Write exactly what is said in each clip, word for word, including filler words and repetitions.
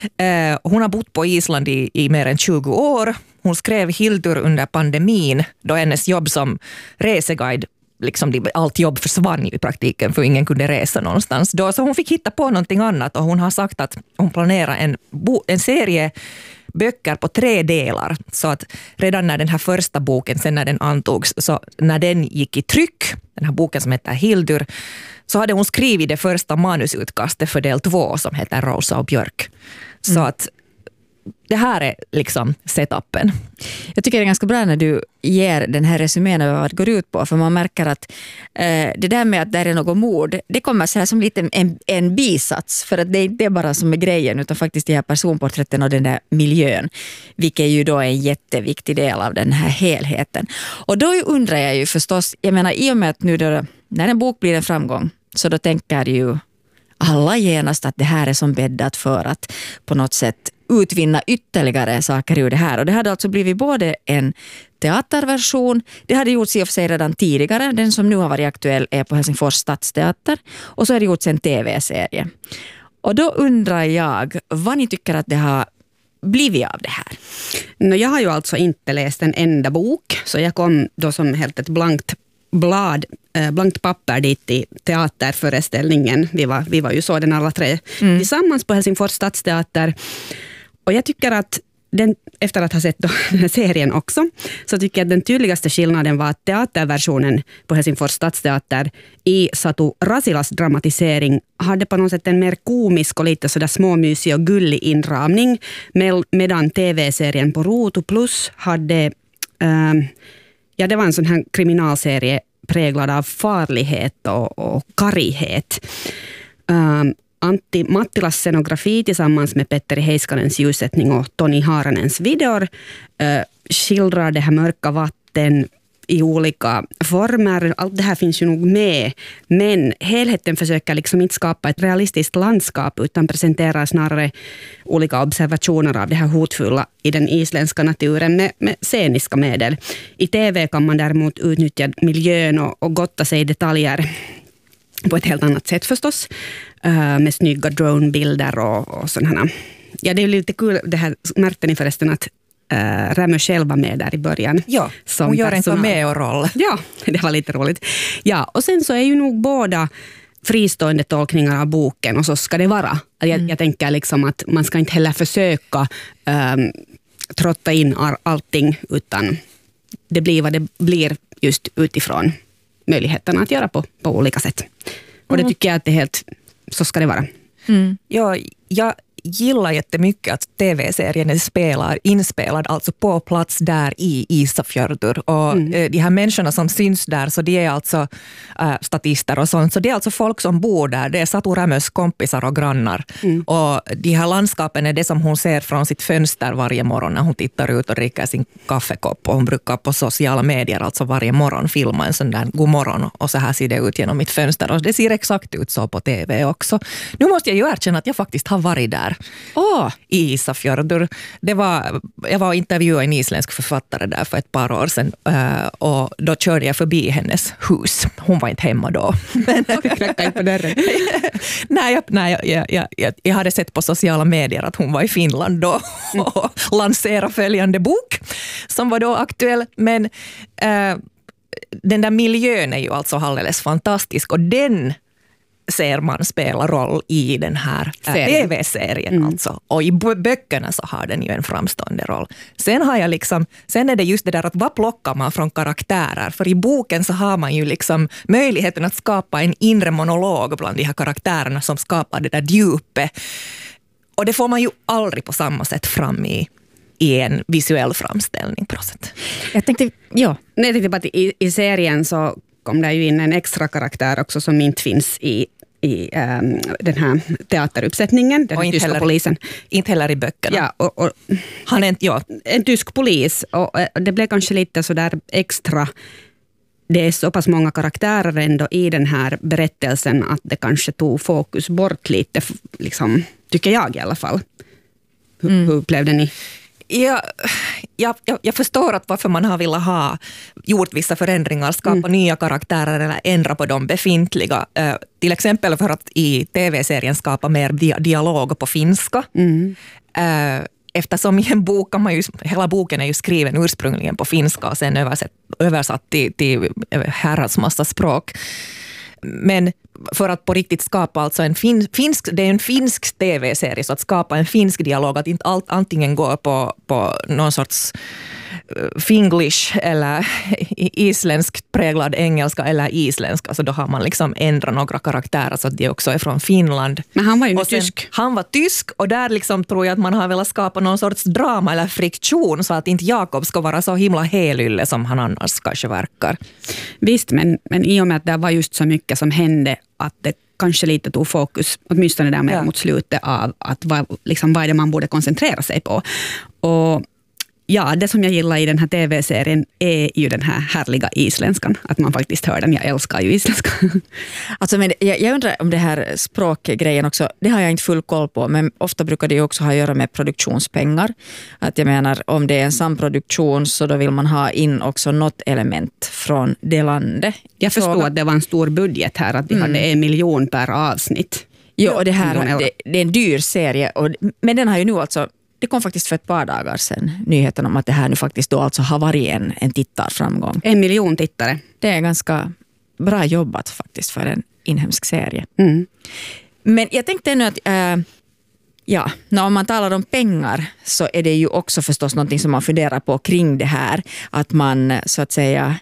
Eh, hon har bott på Island i, i mer än tjugo år. Hon skrev Hildur under pandemin då hennes jobb som reseguide, liksom allt jobb försvann i praktiken för ingen kunde resa någonstans. Då, så hon fick hitta på någonting annat och hon har sagt att hon planerar en, bo, en serie böcker på tre delar. Så att redan när den här första boken, sen när den antogs, så när den gick i tryck, den här boken som heter Hildur, så hade hon skrivit det första manusutkastet för del två som heter Rosa och Björk. Så mm. att det här är liksom setupen. Jag tycker det är ganska bra när du ger den här resumén över vad det går ut på, för man märker att eh, det där med att det är något mord, det kommer så här som lite en, en bisats, för att det är inte bara som är grejen utan faktiskt de här personporträtten och den där miljön, vilket ju då är en jätteviktig del av den här helheten. Och då undrar jag ju förstås, jag menar i och med att nu då, när en bok blir en framgång, så då tänker ju alla genast att det här är som bäddat för att på något sätt utvinna ytterligare saker ur det här. Och det hade alltså blivit både en teaterversion, det hade gjorts i och för sig redan tidigare, den som nu har varit aktuell är på Helsingfors stadsteater, och så har det gjorts en tv-serie. Och då undrar jag vad ni tycker att det har blivit av det här. No, jag har ju alltså inte läst en enda bok, så jag kom då som helt ett blankt blad, eh, blankt papper dit i teaterföreställningen. Vi var, vi var ju så den alla tre mm. tillsammans på Helsingfors stadsteater. Och jag tycker att den, efter att ha sett då, den här serien också, så tycker jag att den tydligaste skillnaden var att teaterversionen på Helsingfors stadsteater i Satu Rasilas dramatisering hade på något sätt en mer komisk och lite sådär småmysig och gullig inramning, med, medan tv-serien på Ruutu Plus hade eh, ja, det var en sån här kriminalserie präglad av farlighet och, och karighet. Um, Antti Mattilas scenografi tillsammans med Petteri Heiskanens ljussättning och Toni Haranens videor uh, skildrar det här mörka vatten i olika former. Allt det här finns ju nog med, men helheten försöker liksom inte skapa ett realistiskt landskap utan presenterar snarare olika observationer av det här hotfulla i den isländska naturen med, med sceniska medel. I tv kan man däremot utnyttja miljön och, och gotta sig i detaljer på ett helt annat sätt förstås, uh, med snygga dronebilder och, och sådana. Ja, det är lite kul, det här märkte ni förresten att Uh, Rämö själv var med där i början. Ja, hon gör en cameo-roll. Ja, det var lite roligt. Ja, och sen så är ju nog båda fristående tolkningar av boken, och så ska det vara. Jag, mm. jag tänker liksom att man ska inte heller försöka um, trotta in allting, utan det blir vad det blir just utifrån möjligheterna att göra på, på olika sätt. Och det tycker jag att det är helt, så ska det vara. Mm. Ja, jag gillar jättemycket att tv-serien är spelar, inspelad alltså på plats där i Ísafjörður. Och mm. de här människorna som syns där, så de är alltså äh, statister och sånt. Så det är alltså folk som bor där. Det är Satu Rämös kompisar och grannar. Mm. Och de här landskapen är det som hon ser från sitt fönster varje morgon när hon tittar ut och dricker sin kaffekopp. Och hon brukar på sociala medier alltså varje morgon filma en sån där god morgon. Och så här ser det ut genom mitt fönster. Och det ser exakt ut så på tv också. Nu måste jag ju erkänna att jag faktiskt har varit där. Oh. I Ísafjörður. Det var, jag var och intervjuade en isländsk författare där för ett par år sedan, och då körde jag förbi hennes hus. Hon var inte hemma då. Men knackade inte på dörren. nej, jag, nej jag, jag, jag, jag hade sett på sociala medier att hon var i Finland då och lanserade följande bok som var då aktuell. Men äh, den där miljön är ju alltså alldeles fantastisk, och den ser man spela roll i den här äh, tv-serien mm. alltså. Och i böckerna så har den ju en framstående roll. Sen har jag liksom, sen är det just det där att vad plockar man från karaktärer? För i boken så har man ju liksom möjligheten att skapa en inre monolog bland de här karaktärerna som skapar det där djupet. Och det får man ju aldrig på samma sätt fram i i en visuell framställning på något sätt. Jag tänkte, ja. Nej, jag tänkte bara att i, i serien så kom det ju in en extra karaktär också som inte finns i, i um, den här teateruppsättningen, den här tyska heller, polisen. Inte heller i böckerna. Ja, och, och, Han är inte, ja. En tysk polis, och det blev kanske lite så där extra. Det är så pass många karaktärer ändå i den här berättelsen att det kanske tog fokus bort lite, liksom, tycker jag i alla fall. Hur, mm. hur blev det ni? Ja, jag, jag, jag förstår att varför man har velat ha gjort vissa förändringar, skapa mm. nya karaktärer eller ändra på de befintliga. Uh, till exempel för att i tv-serien skapa mer dia- dialog på finska. Mm. Uh, eftersom i en bok kan man ju, hela boken är ju skriven ursprungligen på finska och sen översatt, översatt till, till herrans massa språk. Men för att på riktigt skapa alltså en fin, finsk, det är en finsk tv-serie, så att skapa en finsk dialog, att inte allt antingen går på, på någon sorts finglish eller isländsk präglad engelska eller isländska, så då har man liksom ändrat några karaktärer så att de också är från Finland. Men han var ju sen, tysk. Han var tysk och där liksom tror jag att man har velat skapa någon sorts drama eller friktion så att inte Jakob ska vara så himla helylle som han annars kanske verkar. Visst, men, men i och med att det var just så mycket som hände att det kanske lite tog fokus, åtminstone där med ja. mot slutet av att vad, liksom, vad är det man borde koncentrera sig på. Och ja, det som jag gillar i den här tv-serien är ju den här härliga isländskan. Att man faktiskt hör den. Jag älskar ju isländska. Alltså, men jag, jag undrar om det här språkgrejen också, det har jag inte full koll på, men ofta brukar det ju också ha att göra med produktionspengar. Att jag menar, om det är en samproduktion så då vill man ha in också något element från det landet. Jag förstår att det var en stor budget här, att de mm. hade en miljon per avsnitt. Jo, och det här det, det är en dyr serie, och, men den har ju nu alltså, det kom faktiskt för ett par dagar sedan nyheten om att det här nu faktiskt då alltså har varit en, en tittarframgång. En miljon tittare. Det är ganska bra jobbat faktiskt för en inhemsk serie. Mm. Men jag tänkte nu att äh, ja, när man talar om pengar så är det ju också förstås någonting som man funderar på kring det här. Att man så att säga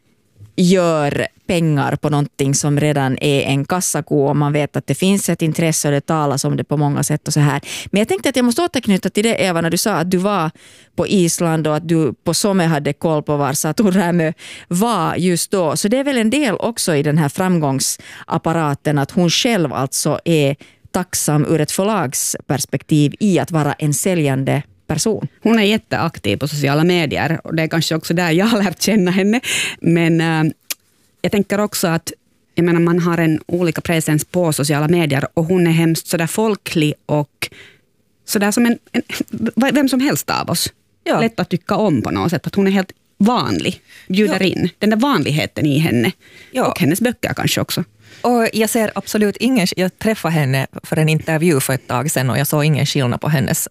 gör pengar på någonting som redan är en kassako och man vet att det finns ett intresse och det talas om det på många sätt och så här. Men jag tänkte att jag måste återknyta till det, Eva, när du sa att du var på Island och att du på Some hade koll på var Satu Rämö var just då. Så det är väl en del också i den här framgångsapparaten att hon själv alltså är tacksam ur ett förlagsperspektiv i att vara en säljande person. Hon är jätteaktiv på sociala medier och det är kanske också där jag har lärt känna henne. Men äh, jag tänker också att jag menar, man har en olika presens på sociala medier och hon är hemskt sådär folklig och sådär som en, en vem som helst av oss. Ja. Lätt att tycka om på något sätt. Att hon är helt vanlig, bjuder ja. in. Den där vanligheten i henne ja. och hennes böcker kanske också. Och jag ser absolut ingen, jag träffade henne för en intervju för ett tag sedan och jag såg ingen skillnad på hennes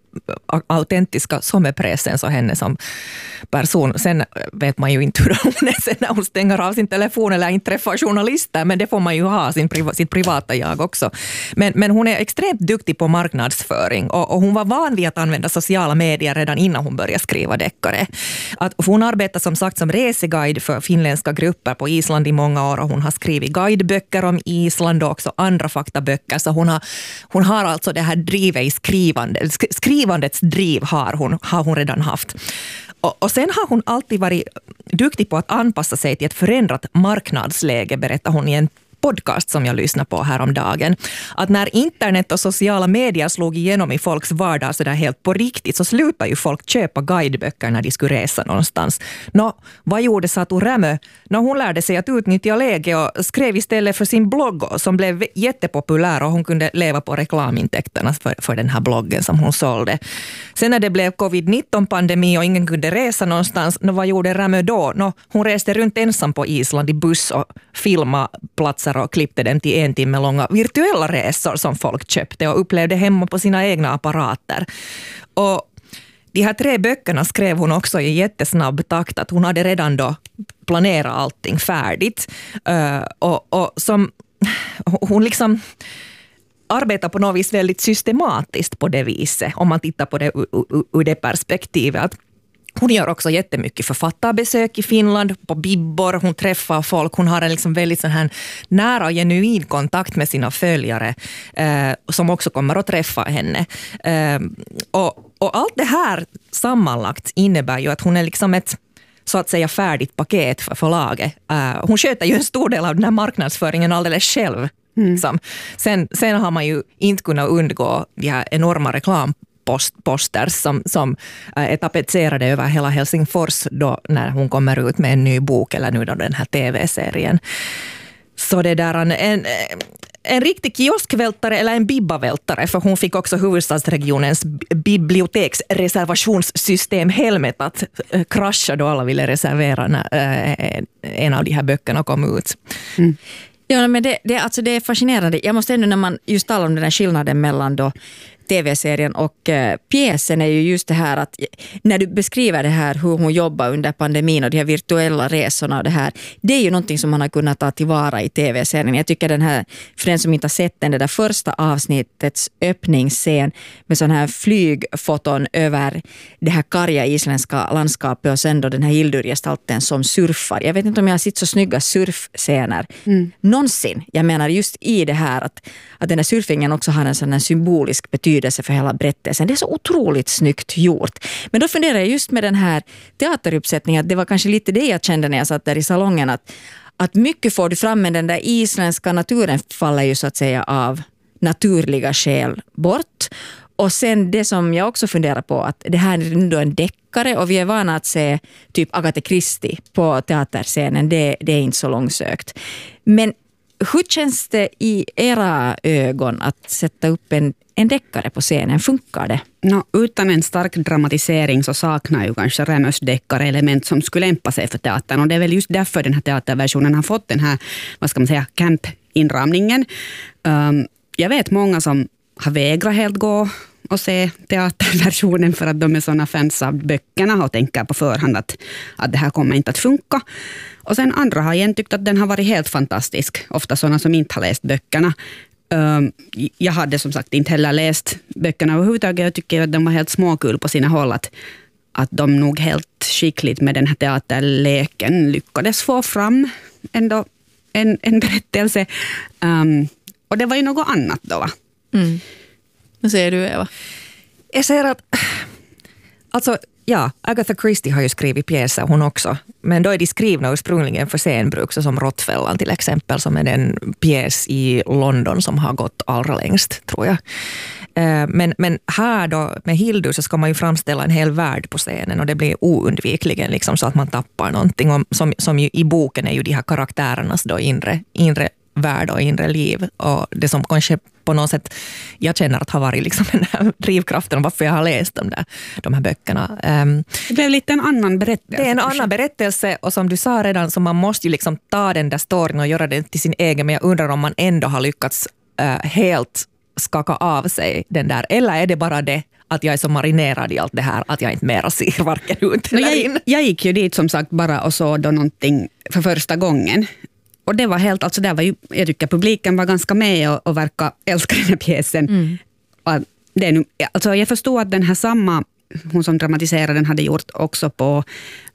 autentiska sommarpresens och henne som person. Sen vet man ju inte hur hon är sen när hon stänger av sin telefon eller inte träffar journalister, men det får man ju ha, sin priva, sitt privata jag också. Men, men hon är extremt duktig på marknadsföring och, och hon var van vid att använda sociala medier redan innan hon började skriva deckare. Att hon arbetar som sagt som reseguide för finländska grupper på Island i många år och hon har skrivit guideböcker om Island och också andra faktaböcker, så hon har, hon har alltså det här drivet i skrivande, skrivande Skrivandets driv har hon, har hon redan haft. Och, och sen har hon alltid varit duktig på att anpassa sig till ett förändrat marknadsläge, berättar hon i en podcast som jag lyssnade på häromdagen. Att när internet och sociala medier slog igenom i folks vardag så där helt på riktigt så slutar ju folk köpa guideböcker när de skulle resa någonstans. Nå, vad gjorde Satu Rämö? Nå, hon lärde sig att utnyttja läge och skrev istället för sin blogg som blev jättepopulär och hon kunde leva på reklamintäkterna för, för den här bloggen som hon sålde. Sen när det blev covid nitton-pandemi och ingen kunde resa någonstans, nå, vad gjorde Rämö då? Nå, hon reste runt ensam på Island i buss och filmade platser och klippte dem till en timme långa virtuella resor som folk köpte och upplevde hemma på sina egna apparater. Och de här tre böckerna skrev hon också i jättesnabb takt, att hon hade redan då planerat allting färdigt. Uh, och, och som hon liksom arbetar på något vis väldigt systematiskt på det viset, om man tittar på det ur, ur det perspektivet. Att hon gör också jättemycket författarbesök i Finland, på bibbor, hon träffar folk, hon har en liksom väldigt sån här nära och genuin kontakt med sina följare eh, som också kommer att träffa henne. Eh, och, och allt det här sammanlagt innebär ju att hon är liksom ett så att säga färdigt paket för förlaget. Uh, hon sköter ju en stor del av den här marknadsföringen alldeles själv. Mm. Liksom. Sen, sen har man ju inte kunnat undgå de här enorma reklamposters som, som är tapetserade över hela Helsingfors då när hon kommer ut med en ny bok eller nu då den här tv-serien. Så det där en... en en riktig kioskvältare eller en bibbavältare, för hon fick också huvudstadsregionens biblioteksreservationssystem Helmet att krascha då alla ville reservera när en av de här böckerna kom ut. Mm. Ja, men det, det, alltså det är fascinerande. Jag måste ändå, när man just talar om den här skillnaden mellan då tv-serien och uh, pjäsen, är ju just det här att när du beskriver det här hur hon jobbar under pandemin och de här virtuella resorna och det här, det är ju någonting som man har kunnat ta tillvara i tv-serien. Jag tycker den här, för den som inte har sett den, det där första avsnittets öppningsscen med sån här flygfoton över det här karga isländska landskapet och sen då den här Hildur-gestalten som surfar. Jag vet inte om jag har sett så snygga surfscener mm. någonsin. Jag menar just i det här att, att den här surfingen också har en sån här symbolisk betydelse för hela berättelsen. Det är så otroligt snyggt gjort. Men då funderar jag just med den här teateruppsättningen att det var kanske lite det jag kände när jag satt där i salongen, att, att mycket får du fram, men den där isländska naturen faller ju så att säga av naturliga skäl bort. Och sen det som jag också funderar på, att det här är ändå en deckare och vi är vana att se typ Agatha Christie på teaterscenen. Det, det är inte så långsökt. Men hur känns det i era ögon att sätta upp en, en deckare på scenen? Funkar det? No, utan en stark dramatisering så saknar ju kanske Rämös deckare element som skulle lämpa sig för teatern. Och det är väl just därför den här teaterversionen har fått den här, vad ska man säga, camp-inramningen. Um, jag vet många som har vägrat helt gå och se teaterversionen för att de är sådana fans av böckerna och tänker på förhand att, att det här kommer inte att funka. Och sen andra har igen tyckt att den har varit helt fantastisk. Ofta sådana som inte har läst böckerna. Um, jag hade som sagt inte heller läst böckerna överhuvudtaget. Jag tycker att de var helt småkul på sina håll. Att, att de nog helt skickligt med den här teaterleken lyckades få fram ändå en, en berättelse. Um, och det var ju något annat då, va? Mm. Vad säger du, Eva? Jag säger att, alltså ja, Agatha Christie har ju skrivit pjäser hon också, men då är de skrivna ursprungligen för scenbruk, så som Råttfällan till exempel, som är den pjäs i London som har gått allra längst, tror jag. Men, men här då med Hildur så ska man ju framställa en hel värld på scenen och det blir oundvikligen liksom så att man tappar någonting. Och som, som ju i boken är ju de här karaktärernas då inre, inre värld och inre liv, och det som kanske på något sätt jag känner att har varit liksom den här drivkraften och varför jag har läst de, där, de här böckerna. Um, det blev lite en annan berättelse. Det är en annan berättelse, och som du sa redan, så man måste ju liksom ta den där storyn och göra den till sin egen, men jag undrar om man ändå har lyckats uh, helt skaka av sig den där, eller är det bara det att jag är så marinerad i allt det här att jag inte mera ser varken ut eller in. Jag, jag gick ju dit som sagt bara och såg då någonting för första gången. Och det var helt, alltså där var ju, jag tycker publiken var ganska med och, och verkar älska den här pjäsen. Mm. Och det är nu, alltså jag förstår att den här samma, hon som dramatiserade den hade gjort också på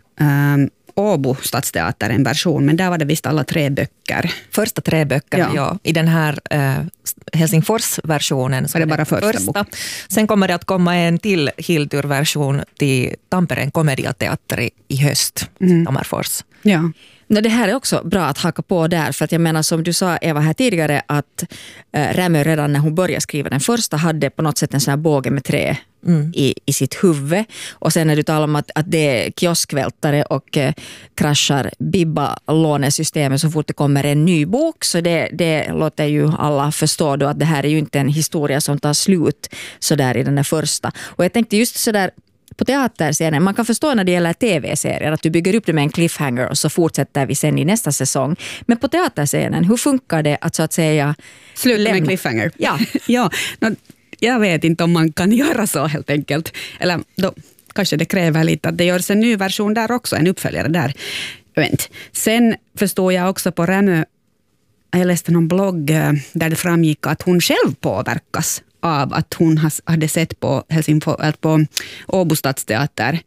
um, Åbo stadsteater en version, men där var det visst alla tre böcker. Första tre böcker, ja. ja. I den här uh, Helsingfors-versionen. Så det är bara första, första bok. Sen kommer det att komma en till Hildur-version till Tampereen komediateater i, i höst, mm. Tammerfors. Ja. No, det här är också bra att haka på där, för att jag menar som du sa Eva här tidigare, att äh, Rämö redan när hon började skriva den första hade på något sätt en sån här båge med trä mm. i, i sitt huvud. Och sen när du talar om att, att det är kioskvältare och äh, kraschar Bibba-lånesystemet så fort det kommer en ny bok, så det, det låter ju alla förstå då att det här är ju inte en historia som tar slut så där i den där första. Och jag tänkte just så där på teaterscenen, man kan förstå när det gäller tv-serier att du bygger upp det med en cliffhanger och så fortsätter vi sen i nästa säsong. Men på teaterscenen, hur funkar det att så att säga sluta med cliffhanger? Ja, ja no, jag vet inte om man kan göra så helt enkelt. Eller då kanske det kräver lite att det görs en ny version där också, en uppföljare där. Jag vet inte. Sen förstår jag också på Rämö, jag läste någon blogg där det framgick att hon själv påverkas av att hon hade sett på, Helsingfors, på Åbo stadsteater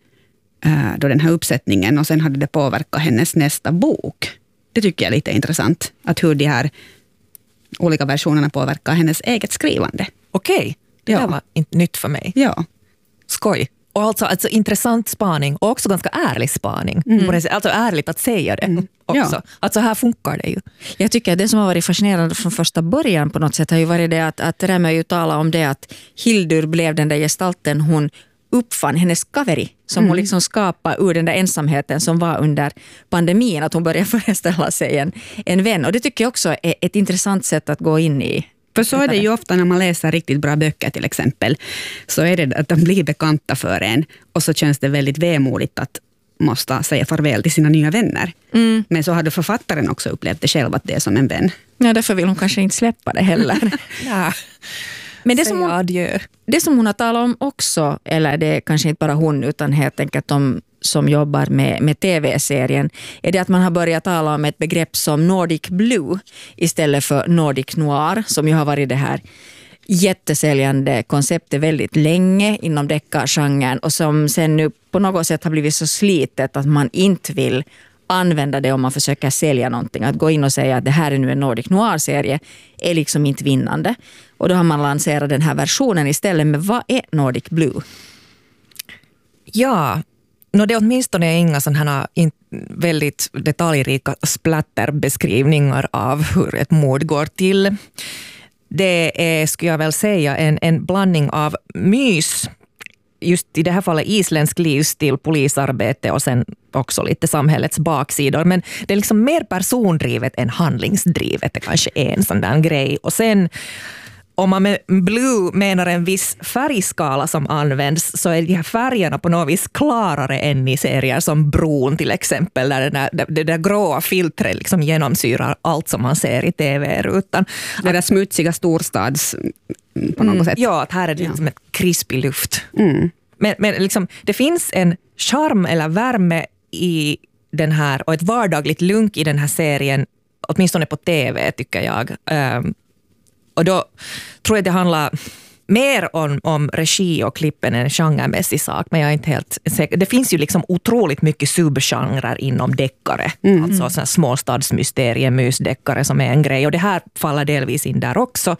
då den här uppsättningen, och sen hade det påverkat hennes nästa bok. Det tycker jag är lite intressant, att hur de här olika versionerna påverkar hennes eget skrivande. Okej, det ja. var inte nytt för mig. Ja. Skoj. Och alltså, alltså intressant spaning och också ganska ärlig spaning. Mm. Alltså ärligt att säga det mm. också. Ja. Alltså här funkar det ju. Jag tycker att det som har varit fascinerande från första början på något sätt har ju varit det att, att Rämö ju talar om det att Hildur blev den där gestalten hon uppfann hennes kaveri som Mm. hon liksom skapade ur den där ensamheten som var under pandemin, att hon började föreställa sig en, en vän. Och det tycker jag också är ett intressant sätt att gå in i. För så är det ju ofta när man läser riktigt bra böcker till exempel, så är det att de blir bekanta för en och så känns det väldigt vemodigt att måste säga farväl till sina nya vänner. Mm. Men så hade författaren också upplevt det själv, att det är som en vän. Ja, därför vill hon kanske inte släppa det heller. Ja. Men det som, hon, det som hon har talat om också, eller det är kanske inte bara hon utan helt enkelt de som jobbar med, med tv-serien, är det att man har börjat tala om ett begrepp som Nordic Blue istället för Nordic Noir, som ju har varit det här jättesäljande konceptet väldigt länge inom deckargenren och som sen nu på något sätt har blivit så slitet att man inte vill använda det om man försöker sälja någonting. Att gå in och säga att det här är nu en Nordic Noir-serie är liksom inte vinnande. Och då har man lanserat den här versionen istället. Men vad är Nordic Blue? Ja, no, det är åtminstone inga sådana här in, väldigt detaljrika splatterbeskrivningar av hur ett mord går till. Det är, skulle jag väl säga, en, en blandning av mys, just i det här fallet isländsk livsstil, polisarbete och sen också lite samhällets baksidor. Men det är liksom mer persondrivet än handlingsdrivet. Det kanske är en sån där grej. Och sen om man med blue menar en viss färgskala som används, så är de här färgerna på något vis klarare än i serier som Bron till exempel, där det där, det där gråa filtret liksom genomsyrar allt som man ser i tv-rutan. Det där smutsiga storstads på något mm, sätt. Ja, att här är det liksom ett krispig luft. Mm. Men, men liksom, det finns en charm eller värme i den här och ett vardagligt lunk i den här serien, åtminstone på tv tycker jag. Um, och då tror jag det handlar mer om, om regi och klippen än en genremässig sak, men jag är inte helt säker. Det finns ju liksom otroligt mycket subgenrer inom deckare. Mm. Alltså sådana småstadsmysterier, mysdeckare som är en grej. Och det här faller delvis in där också.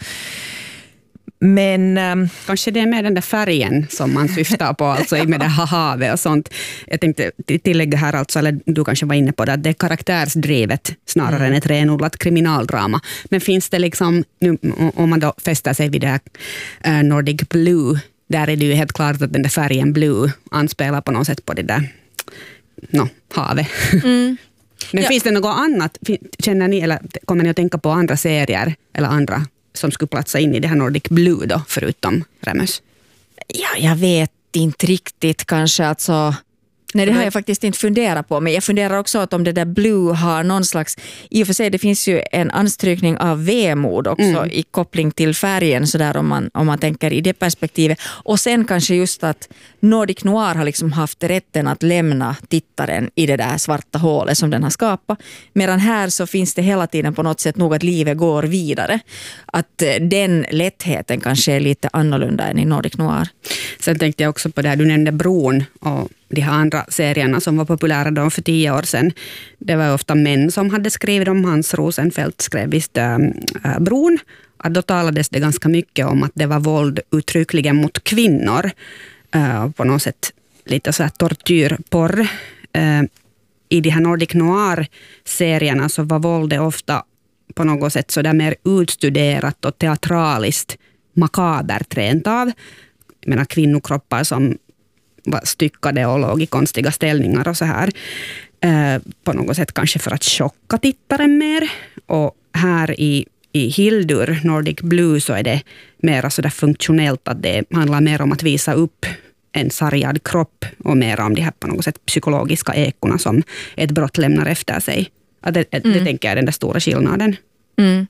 Men um, kanske det är med den där färgen som man syftar på, alltså med det här havet och sånt. Jag tänkte tillägga här, alltså, eller du kanske var inne på det, att det är karaktärsdrivet snarare mm. än ett renodlat kriminaldrama. Men finns det liksom, nu, om man då fäster sig vid det här uh, Nordic Blue, där är det ju helt klart att den där färgen blue anspelar på något sätt på det där no, havet. Mm. Men ja. Finns det något annat, känner ni, eller kommer ni att tänka på andra serier eller andra som skulle platsa in i det här Nordic Blue då, förutom Rämös? Ja, jag vet inte riktigt kanske. Alltså, nej, det har jag faktiskt inte funderat på. Men jag funderar också att om det där Blue har någon slags... I och för sig, det finns ju en anstrykning av vemod också mm. i koppling till färgen, så där om man, om man tänker i det perspektivet. Och sen kanske just att Nordic Noir har liksom haft rätten att lämna tittaren i det där svarta hålet som den har skapat. Medan här så finns det hela tiden på något sätt nog att livet går vidare. Att den lättheten kanske är lite annorlunda än i Nordic Noir. Sen tänkte jag också på det här, du nämnde Bron och de här andra serierna som var populära då för tio år sedan. Det var ofta män som hade skrivit om. Hans Rosenfeldt skrev visst äh, Bron. Att då talades det ganska mycket om att det var våld uttryckligen mot kvinnor. Äh, på något sätt lite så här tortyrporr. Äh, I de här Nordic Noir-serierna så var våldet ofta på något sätt så där mer utstuderat och teatraliskt makabert rent av. Jag menar kvinnokroppar som var styckade och låg i konstiga ställningar och så här. Eh, på något sätt kanske för att chocka tittaren mer. Och här i, i Hildur, Nordic Blue, så är det mer så där funktionellt, att det handlar mer om att visa upp en sargad kropp och mer om de här på något sätt psykologiska ekorna som ett brott lämnar efter sig. Att det, mm. det tänker jag är den där stora skillnaden. Mm.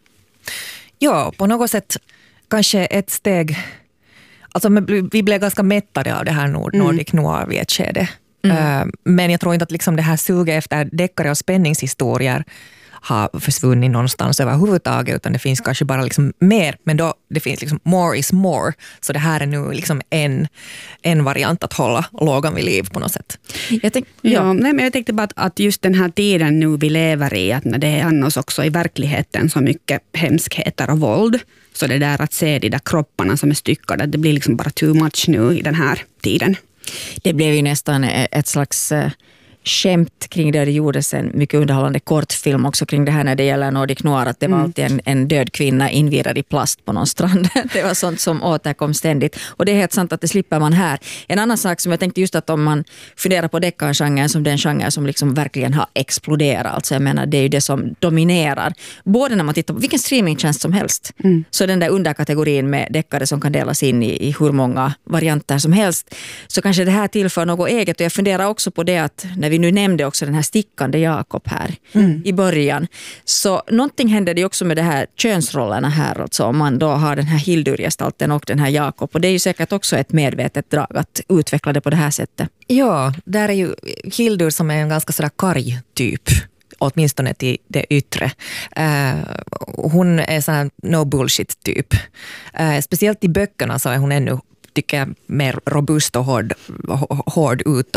Ja, på något sätt kanske ett steg... Alltså, vi blev ganska mättade av det här Nord- Nordic mm. Noir vid ett skede. Mm. Uh, men jag tror inte att liksom det här suget efter deckare och spänningshistorier har försvunnit någonstans överhuvudtaget, utan det finns kanske bara liksom mer, men då det finns liksom more is more, så det här är nu liksom en, en variant att hålla lågan vid liv på något sätt. Jag, tänk, ja. Ja, nej, men jag tänkte bara att, att just den här tiden nu vi lever i, att när det är annars också i verkligheten så mycket hemskheter och våld, så det där att se de där kropparna som är styckade, det blir liksom bara too much nu i den här tiden. Det blev ju nästan ett slags skämt kring det. Det gjordes en mycket underhållande kortfilm också kring det här när det gäller Nordic Noir, att det var mm. alltid en, en död kvinna invirad i plast på någon strand. Det var sånt som återkom ständigt. Och det är helt sant att det slipper man här. En annan sak som jag tänkte just att om man funderar på deckargenren som den genre som liksom verkligen har exploderat. Alltså jag menar, det är ju det som dominerar. Både när man tittar på vilken streamingtjänst som helst. Mm. Så den där underkategorin med deckare som kan delas in i, i hur många varianter som helst. Så kanske det här tillför något eget. Och jag funderar också på det att när vi nu nämnde också den här stickande Jakob här mm. i början. Så någonting händer det också med det här könsrollerna här. Alltså om man då har den här Hildur-gestalten och den här Jakob. Och det är ju säkert också ett medvetet drag att utveckla det på det här sättet. Ja, där är ju Hildur som är en ganska sådär karg typ. Åtminstone till det yttre. Uh, hon är sån här no bullshit typ. Uh, speciellt i böckerna så är hon ännu, tycker jag, mer robust och hård, hård utåt.